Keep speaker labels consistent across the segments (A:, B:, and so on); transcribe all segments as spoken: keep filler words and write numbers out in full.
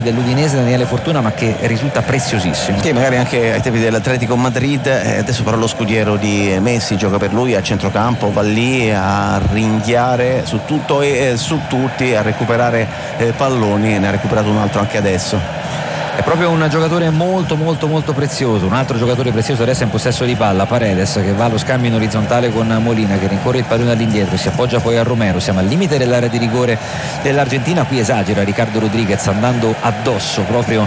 A: dell'Udinese Daniele Fortuna, ma che risulta preziosissimo.
B: Sì, magari anche ai tempi dell'Atletico Madrid, eh, adesso però lo scudiero di Messi gioca per lui a centrocampo, va lì a ringhiare su tutto e eh, su tutti, a recuperare eh, palloni, ne ha recuperato un altro anche adesso.
A: È proprio un giocatore molto molto molto prezioso. Un altro giocatore prezioso adesso è in possesso di palla, Paredes, che va allo scambio in orizzontale con Molina, che rincorre il pallone all'indietro, si appoggia poi a Romero. Siamo al limite dell'area di rigore dell'Argentina. Qui esagera Ricardo Rodriguez andando addosso proprio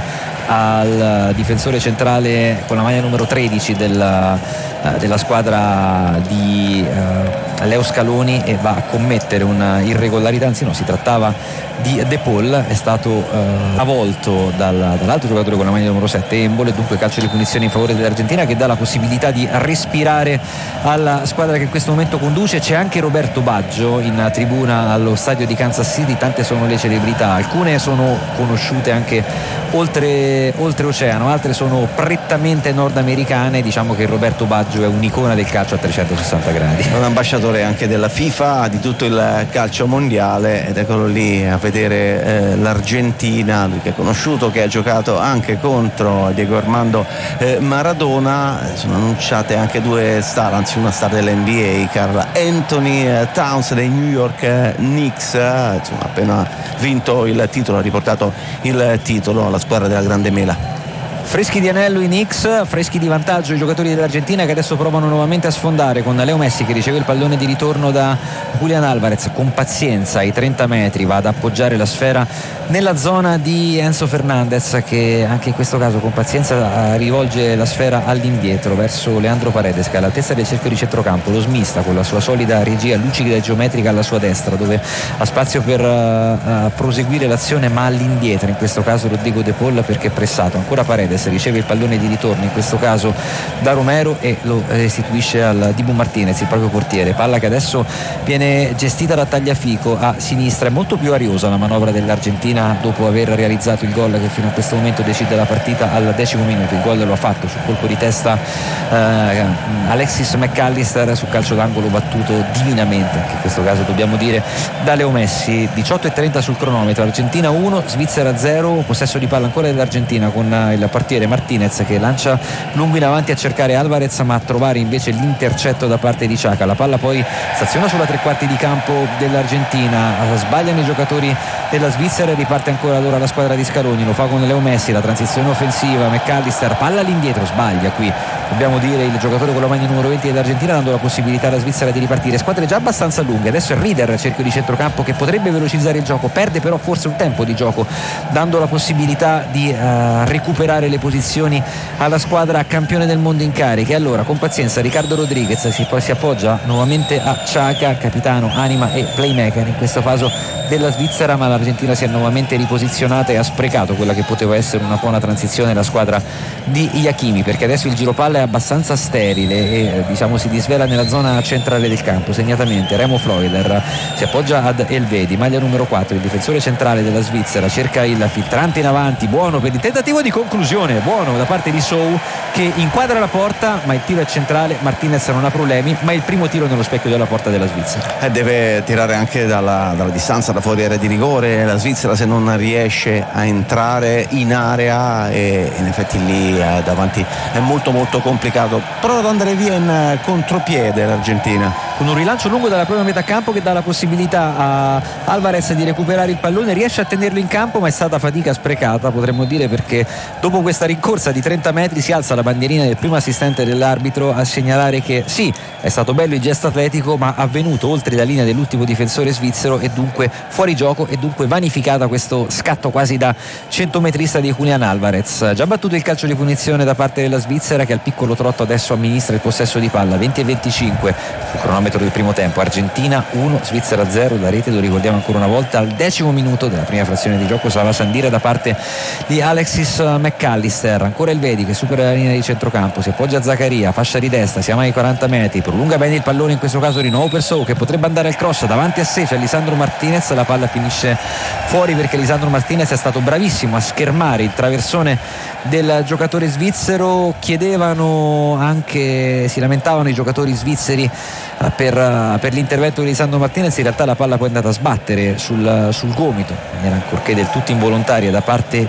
A: al difensore centrale con la maglia numero tredici della, della squadra di uh, Leo Scaloni, e va a commettere una irregolarità, anzi no, si trattava di De Paul, è stato uh, avvolto dal, dall'altro giocatore con la maglia numero sette, Embole, dunque calcio di punizione in favore dell'Argentina, che dà la possibilità di respirare alla squadra che in questo momento conduce. C'è anche Roberto Baggio in tribuna allo stadio di Kansas City, tante sono le celebrità, alcune sono conosciute anche oltre, oltre oceano, altre sono prettamente nordamericane. Diciamo che Roberto Baggio è un'icona del calcio a trecentosessanta gradi,
B: è un ambasciatore anche della FIFA, di tutto il calcio mondiale, ed eccolo lì a vedere eh, l'Argentina, lui che è conosciuto, che ha giocato anche contro Diego Armando eh, Maradona. Sono annunciate anche due star, anzi una star dell'N B A, Karl Anthony Towns dei New York Knicks, eh, insomma, appena vinto il titolo, ha riportato il titolo alla squadra della Grande Mela.
A: Freschi di anello i Knicks, freschi di vantaggio i giocatori dell'Argentina, che adesso provano nuovamente a sfondare con Leo Messi, che riceve il pallone di ritorno da Julian Alvarez, con pazienza ai trenta metri va ad appoggiare la sfera nella zona di Enzo Fernandez, che anche in questo caso con pazienza rivolge la sfera all'indietro verso Leandro Paredes, che è all'altezza del cerchio di centrocampo, lo smista con la sua solida regia lucida e geometrica alla sua destra, dove ha spazio per uh, proseguire l'azione, ma all'indietro in questo caso Rodrigo De Paul, perché è pressato. Ancora Paredes riceve il pallone di ritorno, in questo caso da Romero, e lo restituisce al Dibu Martinez, il proprio portiere. Palla che adesso viene gestita da Tagliafico a sinistra. È molto più ariosa la manovra dell'Argentina dopo aver realizzato il gol che fino a questo momento decide la partita al decimo minuto. Il gol lo ha fatto sul colpo di testa eh, Alexis McAllister su calcio d'angolo battuto divinamente, anche in questo caso dobbiamo dire, da Leo Messi. diciotto e trenta sul cronometro, Argentina uno, Svizzera zero, possesso di palla ancora dell'Argentina con il partito Martinez che lancia lungo in avanti a cercare Alvarez, ma a trovare invece l'intercetto da parte di Xhaka. La palla poi staziona sulla tre quarti di campo dell'Argentina, sbagliano i giocatori della Svizzera e riparte ancora allora la squadra di Scaloni. Lo fa con Leo Messi, la transizione offensiva, McAllister, palla all'indietro, sbaglia qui, dobbiamo dire, il giocatore con la maglia numero venti dell'Argentina, dando la possibilità alla Svizzera di ripartire. Squadre già abbastanza lunghe, adesso è Rieder, cerchio di centrocampo, che potrebbe velocizzare il gioco, perde però forse un tempo di gioco, dando la possibilità di uh, recuperare le posizioni alla squadra campione del mondo in carica. E allora con pazienza Ricardo Rodriguez si, poi si appoggia nuovamente a Xhaka, capitano, anima e playmaker in questo caso della Svizzera, ma l'Argentina si è nuovamente riposizionata e ha sprecato quella che poteva essere una buona transizione la squadra di Iachimi, perché adesso il giro palla è abbastanza sterile e diciamo si disvela nella zona centrale del campo. Segnatamente Remo Freuler si appoggia ad Elvedi, maglia numero quattro, il difensore centrale della Svizzera, cerca il filtrante in avanti, buono per il tentativo di conclusione, buono da parte di Sou, che inquadra la porta, ma il tiro è centrale. Martinez non ha problemi, ma è il primo tiro nello specchio della porta della Svizzera.
B: E deve tirare anche dalla, dalla distanza, da fuori area di rigore la Svizzera, se non riesce a entrare in area, e in effetti lì eh, davanti è molto molto complicato. Prova ad andare via in contropiede l'Argentina
A: con un rilancio lungo dalla propria metà campo che dà la possibilità a Alvarez di recuperare il pallone, riesce a tenerlo in campo, ma è stata fatica sprecata, potremmo dire, perché dopo questa rincorsa di trenta metri si alza la bandierina del primo assistente dell'arbitro a segnalare che sì, è stato bello il gesto atletico, ma avvenuto oltre la linea dell'ultimo difensore svizzero e dunque fuori gioco, e dunque vanificata questo scatto quasi da centometrista di Julian Alvarez. Già battuto il calcio di punizione da parte della Svizzera, che al piccolo trotto adesso amministra il possesso di palla. Venti e venticinque sul cronometro del primo tempo, Argentina uno, Svizzera zero. La rete, lo ricordiamo ancora una volta, al decimo minuto della prima frazione di gioco, Sala Sandira da parte di Alexis McAllister. Ancora il Vedi che supera la linea di centrocampo, si appoggia a Zaccaria, fascia di destra, siamo ai quaranta metri, prolunga bene il pallone, in questo caso di nuovo per Sou, che potrebbe andare al cross, davanti a sé c'è Lisandro Martinez, la palla finisce fuori perché Lisandro Martinez è stato bravissimo a schermare il traversone del giocatore svizzero. Chiedevano anche, si lamentavano i giocatori svizzeri per, per l'intervento di Lisandro Martinez. In realtà la palla poi è andata a sbattere sul, sul gomito in maniera ancorché del tutto involontaria da parte